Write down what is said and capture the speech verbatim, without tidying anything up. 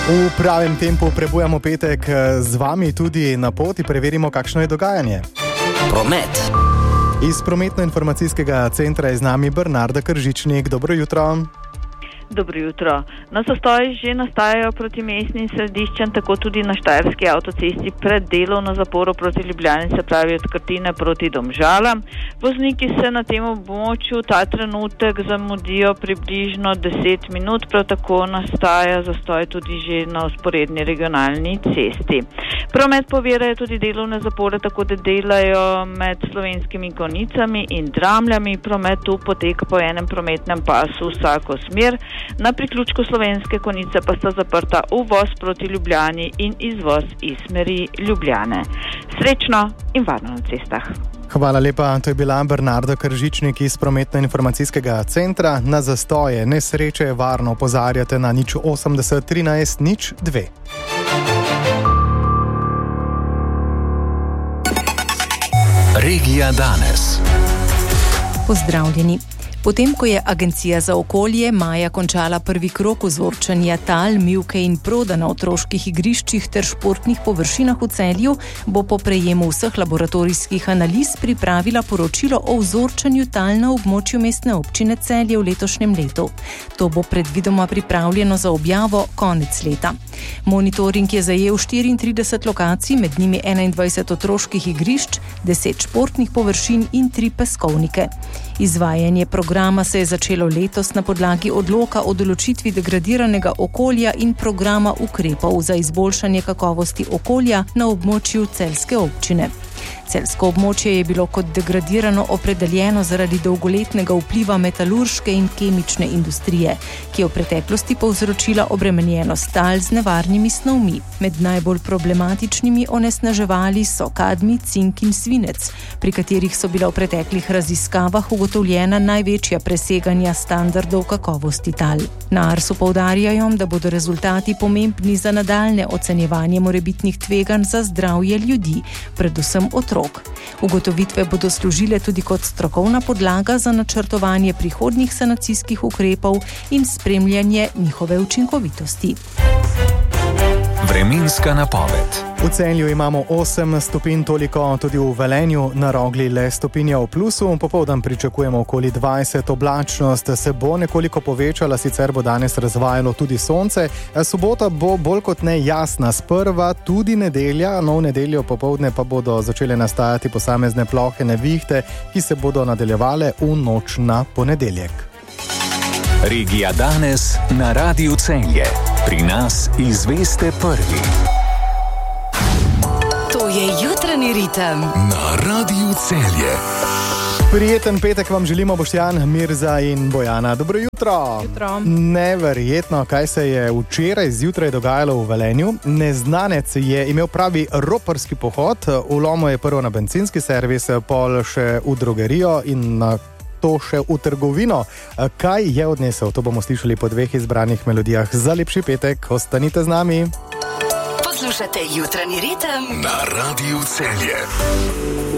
V pravem tempu prebujamo petek z vami tudi na poti, preverimo, kakšno je dogajanje. Promet. Iz prometno-informacijskega centra je z nami Bernarda Kržičnik. Dobro jutro. Dobro jutro. Na zastoji že nastajajo proti mestnim središčem, tako tudi na Štajerski avtocesti pred delovno zaporo proti Ljubljani, se pravi od Krtine proti Domžalam. Vozniki se na tem območju ta trenutek zamudijo približno deset minut, prav tako nastaja zastoj tudi že na vzporedni regionalni cesti. Promet povirajo tudi delovne zapore, tako da delajo med Slovenskimi Konjicami in Dramljami. Promet tu poteka po enem prometnem pasu vsako smer. Na priključku Slovenske Konjice pa sta zaprta uvoz proti Ljubljani in izvoz iz smeri Ljubljane. Srečno in varno na cestah. Hvala lepa, to je bila Bernarda Kržičnik iz prometno-informacijskega centra. Na zastoje nesreče varno opozarjate na nič osemdeset trinajst nič dve. Regija danes. Pozdravljeni. Potem, ko je Agencija za okolje maja končala prvi krog vzorčanja tal, mivke in proda na otroških igriščih ter športnih površinah v Celju, bo po prejemu vseh laboratorijskih analiz pripravila poročilo o vzorčanju tal na območju mestne občine Celje v letošnjem letu. To bo predvidoma pripravljeno za objavo konec leta. Monitoring je zajel štiriintrideset lokacij, med njimi enaindvajset otroških igrišč, deset športnih površin in tri peskovnike. Izvajanje programa se je začelo letos na podlagi odloka o določitvi degradiranega okolja in programa ukrepov za izboljšanje kakovosti okolja na območju celjske občine. Celjsko območje je bilo kot degradirano opredeljeno zaradi dolgoletnega vpliva metalurške in kemične industrije, ki je v preteklosti povzročila obremenjenost tal z nevarnimi snovmi. Med najbolj problematičnimi onesnaževali so kadmij, cink in svinec, pri katerih so bila v preteklih raziskavah ugotovljena največja preseganja standardov kakovosti tal. Na Arsu poudarjajo, da bodo rezultati pomembni za nadaljnje ocenjevanje morebitnih tveganj za zdravje ljudi, predvsem otrok. Ugotovitve bodo služile tudi kot strokovna podlaga za načrtovanje prihodnjih sanacijskih ukrepov in spremljanje njihove učinkovitosti. Vremenska napoved. V Celju imamo osem stopinj, toliko tudi v Velenju, na Rogli le stopinja v plusu, popoldan pričakujemo okoli dvajset, oblačnost se bo nekoliko povečala, sicer bo danes razvajalo tudi sonce. Sobota bo bolj kot ne jasna, sprva tudi nedelja, no v nedeljo popoldne pa bodo začele nastajati posamezne plohe nevihte, ki se bodo nadaljevale v noč na ponedeljek. Regija danes na Radiu Celje. Pri nas izveste prvi. To je jutranji ritem Na Radiu Celje. Prijeten petek vam želimo Boštjan, Mirza in Bojana. Dobro jutro. Jutro. Neverjetno, kaj se je včeraj zjutraj dogajalo v Velenju. Neznanec je imel pravi roparski pohod, vlomil je prvo na bencinski servis, pol še v drogerijo in na to še v trgovino. Kaj je odnesel, to bomo slišali po dveh izbranih melodijah. Za lepši petek, ostanite z nami. Poslušate jutranji ritem Na Radiu Celje.